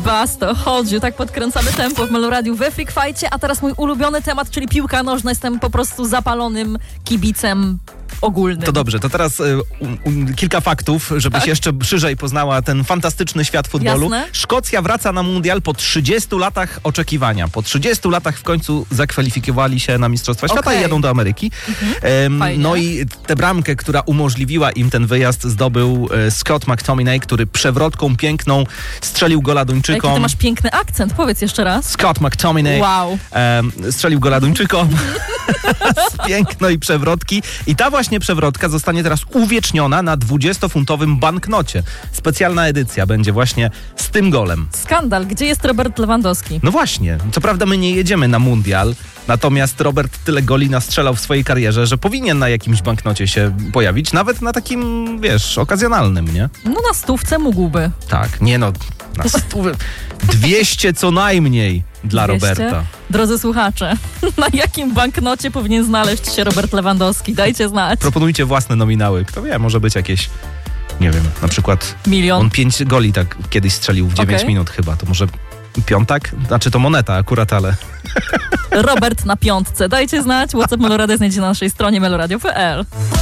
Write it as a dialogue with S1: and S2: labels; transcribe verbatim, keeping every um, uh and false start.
S1: Basto, chodziu, tak podkręcamy tempo w Meloradiu we Freak Fightcie, a teraz mój ulubiony temat, czyli piłka nożna. Jestem po prostu zapalonym kibicem ogólnym.
S2: To dobrze, to teraz y, y, kilka faktów, żebyś
S1: Tak.
S2: jeszcze szerzej poznała ten fantastyczny świat futbolu.
S1: Jasne.
S2: Szkocja wraca na mundial po trzydziestu latach oczekiwania. Po trzydziestu latach w końcu zakwalifikowali się na Mistrzostwa Świata
S1: Okej.
S2: i jadą do Ameryki.
S1: Mhm.
S2: Ym, no i tę bramkę, która umożliwiła im ten wyjazd, zdobył y, Scott McTominay, który przewrotką piękną strzelił gola
S1: Jaki
S2: Duńczykom.
S1: ty masz piękny akcent, powiedz jeszcze raz.
S2: Scott McTominay
S1: Wow.
S2: em, strzelił gola Duńczykom z pięknej przewrotki i ta właśnie przewrotka zostanie teraz uwieczniona na dwudziestofuntowym banknocie. Specjalna edycja będzie właśnie z tym golem.
S1: Skandal, gdzie jest Robert Lewandowski?
S2: No właśnie, co prawda my nie jedziemy na mundial, natomiast Robert tyle goli nastrzelał w swojej karierze, że powinien na jakimś banknocie się pojawić, nawet na takim, wiesz, okazjonalnym, nie?
S1: No na stówce mógłby.
S2: Tak, nie no, na stówę. dwieście co najmniej dla
S1: dwieście?
S2: Roberta.
S1: Drodzy słuchacze, na jakim banknocie powinien znaleźć się Robert Lewandowski? Dajcie znać.
S2: Proponujcie własne nominały. Kto wie, może być jakieś, nie wiem, na przykład
S1: Milion.
S2: on pięć goli tak kiedyś strzelił w dziewięć
S1: Okej.
S2: minut chyba. To może piątak? Znaczy to moneta akurat, ale...
S1: Robert na piątce. Dajcie znać. WhatsApp Meloradia znajdziecie na naszej stronie meloradio kropka p l.